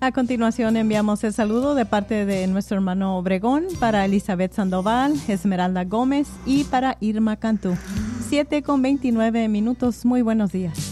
A continuación enviamos el saludo de parte de nuestro hermano Obregón para Elizabeth Sandoval, Esmeralda Gómez y para Irma Cantú. 7:29. Muy buenos días.